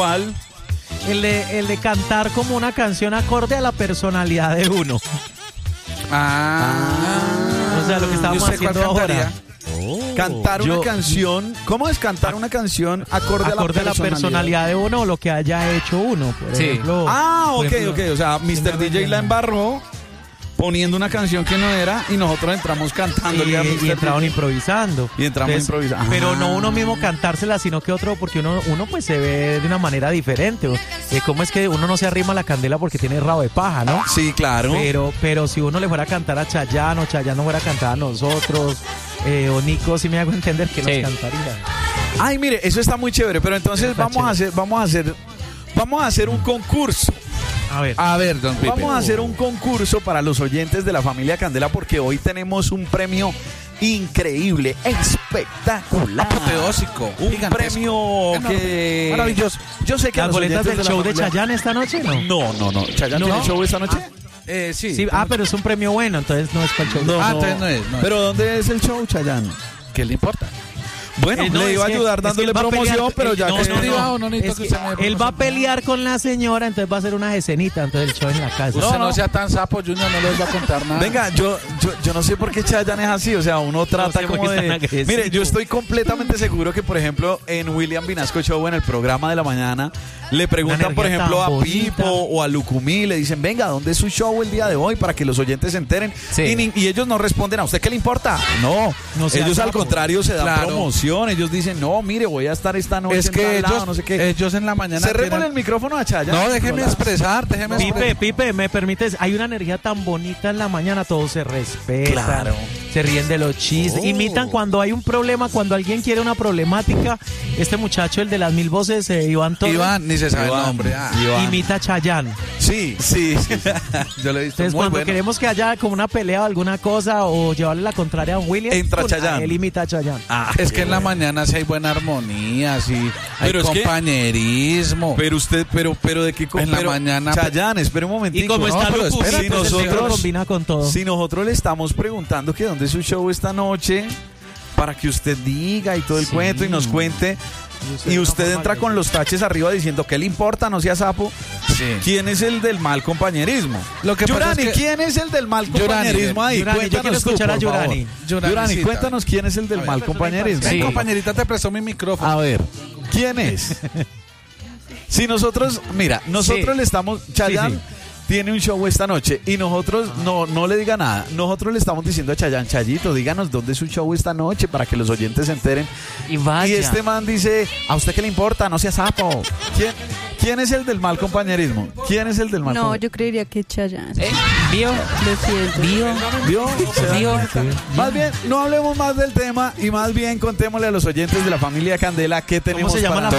¿Cuál? El de cantar como una canción acorde a la personalidad de uno. O sea, lo que estábamos haciendo ahora. Cantar una canción. ¿Cómo es cantar una canción acorde a la personalidad de uno o lo que haya hecho uno? Por ejemplo, ok. O sea, Mr. DJ la embarró poniendo una canción que no era y nosotros entramos cantando y entraron improvisando. Improvisando. Pero no uno mismo cantársela, sino que otro, porque uno pues se ve de una manera diferente. ¿Cómo es que uno no se arrima a la candela porque tiene rabo de paja, no? Sí, claro. Pero si uno le fuera a cantar a Chayanne o Chayanne no fuera a cantar a nosotros, o Nico, si me hago entender que nos cantaría. Ay, mire, eso está muy chévere, pero entonces vamos a hacer un concurso. A ver, don Pipe. Vamos a hacer un concurso para los oyentes de la familia Candela porque hoy tenemos un premio increíble, espectacular, apoteósico, un premio que maravilloso. Yo sé que las boletas del show de familia... Chayanne esta noche, ¿no? No. ¿Chayanne tiene show esta noche? Sí. Pero es un premio bueno, entonces no es para el show. Entonces no es. Pero ¿dónde es el show, Chayanne? ¿Qué le importa? Bueno, le iba a ayudar dándole promoción, pero ya que es privado, no necesito que se me... Él va a pelear con la señora, entonces va a hacer una escenita, entonces el show en la casa. Usted no sea tan sapo, Junior, no les va a contar nada. Venga, yo no sé por qué Chayanne es así, o sea, uno trata como de... Mire, yo estoy completamente seguro que, por ejemplo, en William Vinasco Show, en el programa de la mañana, le preguntan, por ejemplo, a Pipo o a Lucumí, le dicen, venga, ¿dónde es su show el día de hoy? Para que los oyentes se enteren. Sí. Y ellos no responden, ¿a usted qué le importa? No ellos al contrario se dan promoción, ellos dicen, no, mire, voy a estar esta noche es que en tal lado, no sé qué. Ellos en la mañana cerremos el micrófono a Chayanne. No, déjeme expresar. Pipe, ¿me permites? Hay una energía tan bonita en la mañana, todos se respetan, claro, se ríen de los chistes, imitan cuando hay un problema, cuando alguien quiere una problemática. Este muchacho, el de las 1000 voces, Iván Torres. Iván, ni se sabe el nombre. Imita a Chayanne. Sí. Yo le he visto. Entonces, cuando queremos que haya como una pelea o alguna cosa o llevarle la contraria a un William, entra Chayanne. Él imita a Chayanne. Es que en la mañana sí hay buena armonía, sí hay compañerismo. Pero usted, pero de qué en la mañana. Chayanne, espera un momentico. Y como está si nosotros combina con todo. Si nosotros le estamos preguntando que dónde es su show esta noche, para que usted diga y todo el cuento y nos cuente. Y usted entra con los taches arriba diciendo ¿qué le importa? No sea sapo. Sí. ¿Quién es el del mal compañerismo? Yurani, ¿quién es el del mal compañerismo ahí? Yurani, yo quiero escuchar a Yurani. Yurani, cuéntanos quién es el del mal compañerismo. Sí. Compañerita, te prestó mi micrófono. A ver, ¿quién es? Si nosotros, mira, le estamos... Chayanne tiene un show esta noche y nosotros no le diga nada. Nosotros le estamos diciendo a Chayanne, Chayito, díganos dónde es su show esta noche para que los oyentes se enteren. Y este man dice, ¿a usted qué le importa? No sea sapo. ¿Quién es el del mal compañerismo? ¿Quién es el del mal compañerismo? No, yo creería que Chayanne. ¿Vio? Más bien, no hablemos más del tema y más bien contémosle a los oyentes de la familia Candela qué tenemos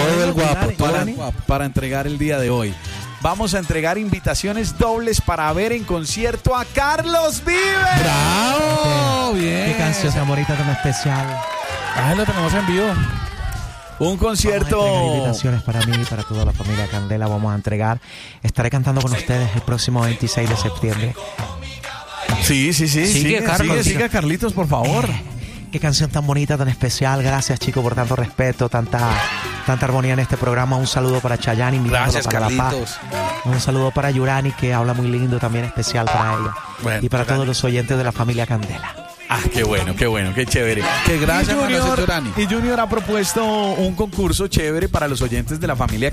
para entregar el día de hoy. Vamos a entregar invitaciones dobles para ver en concierto a Carlos Vives. ¡Bravo! Bien. Qué canción tan bonita, tan especial. Lo tenemos en vivo. Un concierto. Vamos a entregar invitaciones para mí y para toda la familia Candela. Vamos a entregar. Estaré cantando con ustedes el próximo 26 de septiembre. Sí. Sigue, Carlitos, por favor. Qué canción tan bonita, tan especial. Gracias, chicos, por tanto respeto, tanta armonía en este programa. Un saludo para Chayanne, gracias, para Carlitos. La Paz. Un saludo para Yurani, que habla muy lindo, también especial para ella. Bueno, y para todos los oyentes de la familia Candela. Qué bueno, qué chévere. Qué gracias, y Junior ha propuesto un concurso chévere para los oyentes de la familia